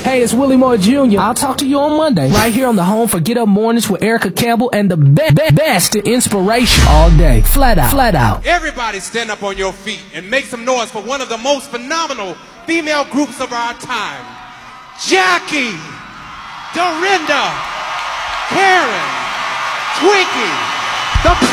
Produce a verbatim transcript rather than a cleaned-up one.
Hey, it's Willie Moore Junior I'll talk to you on Monday, right here on the home for Get Up Mornings with Erica Campbell and the be- be- best in inspiration all day. Flat out, flat out. Everybody stand up on your feet and make some noise for one of the most phenomenal female groups of our time. Jackie, Dorinda, Karen, Twinkie, the